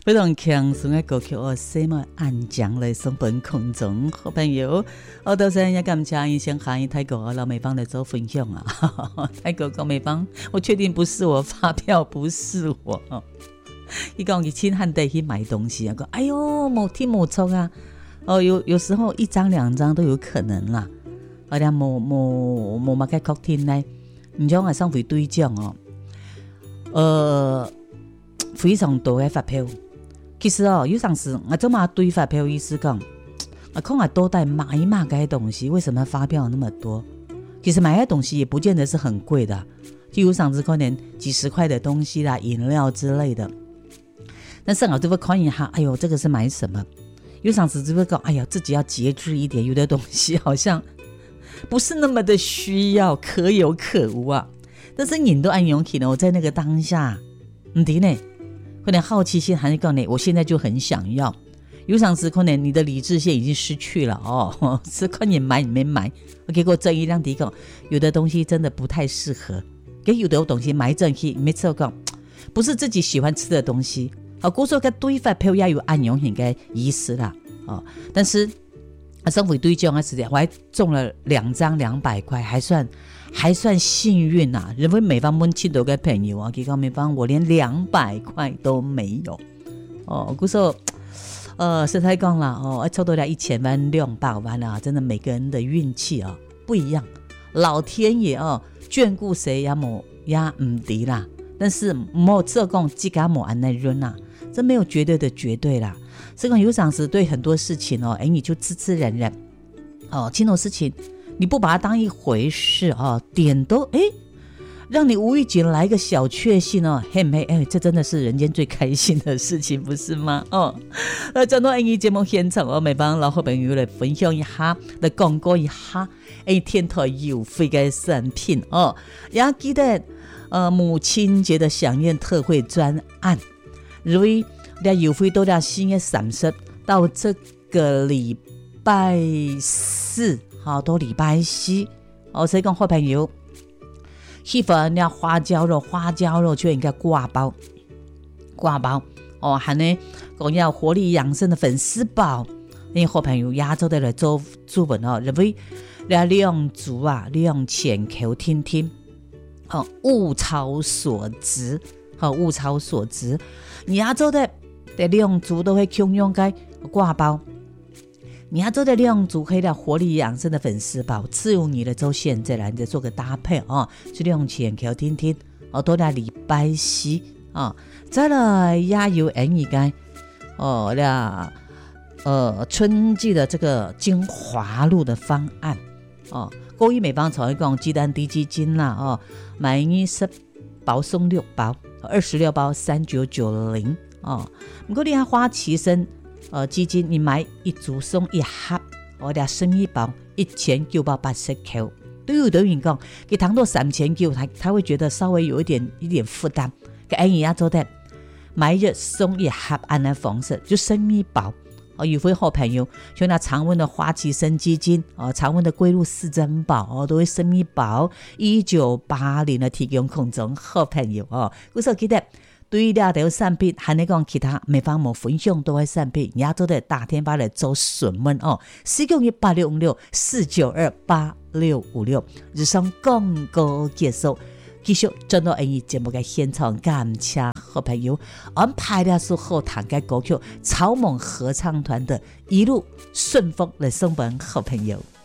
非常轻松的歌曲哦，什么安详来送本空中好朋友，我到时也感谢因先喊泰国老美方来做分享啊。泰国跟美方，我确定不是我发票，不是我。他讲他亲汉地去买东西啊，讲哎呦没听没错啊，有时候一张两张都有可能啦。我哋冇乜嘅確定呢，唔像我上回對獎哦，非常多嘅發票。其實哦，有陣時我做嘛對發票意思講，我看我多帶買一買嘅東西，為什麼發票那麼多？其實買嘅東西也不見得是很貴的，就有陣時可能幾十塊的東西啦，飲料之類的。但是我就會看一下，哎呦，這個是買什麼？有陣時就會講，哎呀，自己要節制一點，有的東西好像不是那麼的需要，可有可無啊。但是你都按勇氣呢，我在那個當下，唔對呢。可能好奇心還是講呢，我現在就很想要。有陣時可能你的理智線已經失去了哦，是看你買你沒買。結果這一兩題講，有的東西真的不太適合，給有的東西買進去，沒錯講，不是自己喜歡吃的東西。好，故說個對發票也有按勇氣的意思啦。哦，但是生活對獎的時間，我還中了2張200塊，還算幸運啊！因為美方問親到嘅朋友啊，佢講美方我連200塊都沒有哦。故說實在講啦哦，抽到了1000萬200萬啊，真的每個人的運氣啊不一樣，老天爺哦眷顧誰也唔知啦。但是冇這講自家冇安內人啊，這沒有絕對的絕對啦。這個有陣時對很多事情哦，你就自自然然哦，這種事情你不把它當一回事哦，點都讓你無意間來一個小確幸哦，嘿沒這真的是人間最開心的事情，不是嗎？哦，講到節目現場哦，每幫老好朋友來分享一下，來廣告一下天台優惠嘅產品哦，也記得母親節的饗宴特惠專案，因為優惠到了4月30到這個禮拜4，好到禮拜4，所以講好朋友喜歡了花椒肉就應該掛包哦，還呢講要活力養生的粉絲包，因為好朋友亞洲的來做主文哦，認為量足啊，量淺口聽聽哦，物超所值，物超所值，亞洲的量足都會洶湧該掛包。你要做的量足可以了活力養生的粉絲包，自由你的做現在來你再做個搭配哦，去量淺口聽聽哦，到了禮拜4哦，再來也有一個哦春季的這個精華露的方案哦，高一美方草一講雞蛋滴雞精啦哦，買10包送6包，26包3990哦，不過你還花旗參基金你買1組送1盒，我哋生意包1980塊，對有的人講給糖到3900，他會覺得稍微有一點負擔，給安姨做的買1送1盒安的方式，就生意包有位好朋友像那常溫的花旗參基金常溫的龜鹿4珍寶都會生意包1980的提供空中好朋友我說記得對了條產品還你講其他美方冇分享到嘅產品也都得打電話來做詢問4918656 4928656日上廣告結束繼續轉到節目嘅現場，感謝好朋友安排了首後堂嘅歌曲草蜢合唱團的一路順風來送本好朋友。